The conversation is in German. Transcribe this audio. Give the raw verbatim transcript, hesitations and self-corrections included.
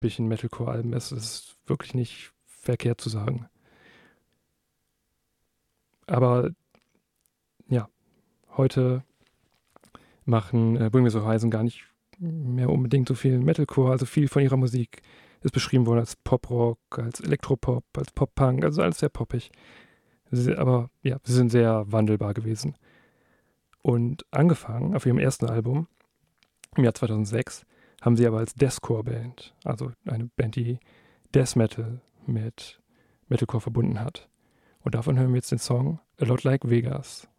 typischen Metalcore-Alben ist. Das ist wirklich nicht verkehrt zu sagen. Aber ja, heute machen äh, Bring Me the Horizon gar nicht mehr unbedingt so viel Metalcore. Also viel von ihrer Musik ist beschrieben worden als Pop-Rock, als Elektropop, als Pop-Punk, also alles sehr poppig. Sie, aber ja, sie sind sehr wandelbar gewesen. Und angefangen auf ihrem ersten Album im Jahr zweitausendsechs haben sie aber als Deathcore-Band, also eine Band, die Death Metal mit Metalcore verbunden hat. Und davon hören wir jetzt den Song A Lot Like Vegas.